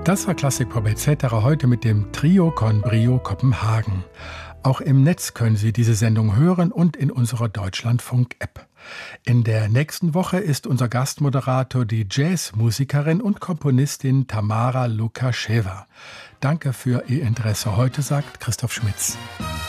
Das war Klassik Pop etc. heute mit dem Trio con Brio Kopenhagen. Auch im Netz können Sie diese Sendung hören und in unserer Deutschlandfunk-App. In der nächsten Woche ist unser Gastmoderator die Jazzmusikerin und Komponistin Tamara Lukascheva. Danke für Ihr Interesse heute, sagt Christoph Schmitz.